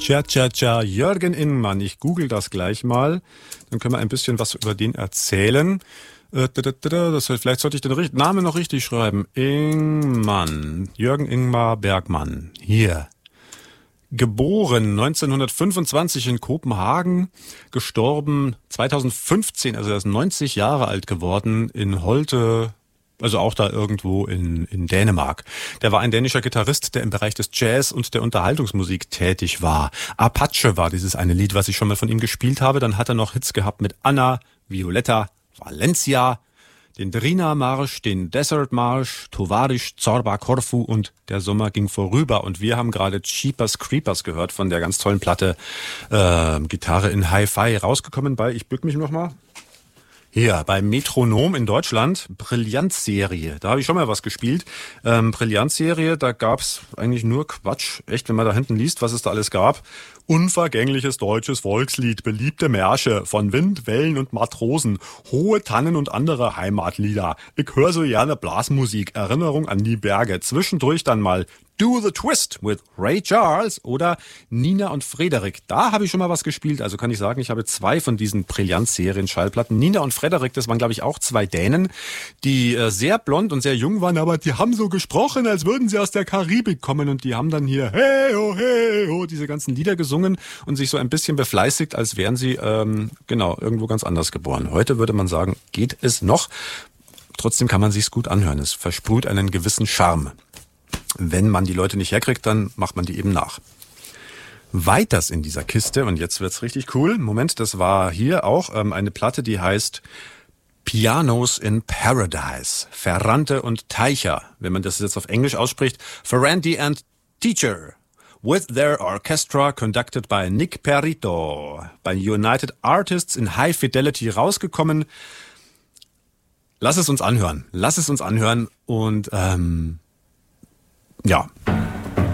Tja, Jürgen Ingmann. Ich google das gleich mal. Dann können wir ein bisschen was über den erzählen. Vielleicht sollte ich den Namen noch richtig schreiben. Ingmann. Jürgen Ingmar Bergmann. Hier. Geboren 1925 in Kopenhagen, gestorben 2015, also er ist 90 Jahre alt geworden in Holte, also auch da irgendwo in Dänemark. Der war ein dänischer Gitarrist, der im Bereich des Jazz und der Unterhaltungsmusik tätig war. Apache war dieses eine Lied, was ich schon mal von ihm gespielt habe. Dann hat er noch Hits gehabt mit Anna, Violetta, Valencia, den Drina-Marsch, den Desert-Marsch, Tovarisch, Zorba, Korfu und Der Sommer ging vorüber. Und wir haben gerade Jeepers Creepers gehört von der ganz tollen Platte Gitarre in Hi-Fi, rausgekommen bei, ich bück mich nochmal, hier, bei Metronom in Deutschland, Brillanz-Serie. Da habe ich schon mal was gespielt. Brillanz-Serie, da gab's eigentlich nur Quatsch. Echt, wenn man da hinten liest, was es da alles gab. Unvergängliches deutsches Volkslied, beliebte Märsche von Wind, Wellen und Matrosen, hohe Tannen und andere Heimatlieder. Ich höre so gerne Blasmusik, Erinnerung an die Berge. Zwischendurch dann mal Do the Twist with Ray Charles oder Nina und Frederik. Da habe ich schon mal was gespielt. Also kann ich sagen, ich habe 2 von diesen Brillanz-Serien-Schallplatten. Nina und Frederik, das waren, glaube ich, auch 2 Dänen, die sehr blond und sehr jung waren, aber die haben so gesprochen, als würden sie aus der Karibik kommen. Und die haben dann hier hey ho, diese ganzen Lieder gesungen und sich so ein bisschen befleißigt, als wären sie irgendwo ganz anders geboren. Heute würde man sagen, geht es noch. Trotzdem kann man sich's gut anhören. Es versprüht einen gewissen Charme. Wenn man die Leute nicht herkriegt, dann macht man die eben nach. Weiters in dieser Kiste, und jetzt wird's richtig cool. Moment, das war hier auch eine Platte, die heißt Pianos in Paradise. Ferrante und Teicher. Wenn man das jetzt auf Englisch ausspricht, Ferrante and Teacher. With their orchestra conducted by Nick Perito. Bei United Artists in High Fidelity rausgekommen. Lass es uns anhören und ja.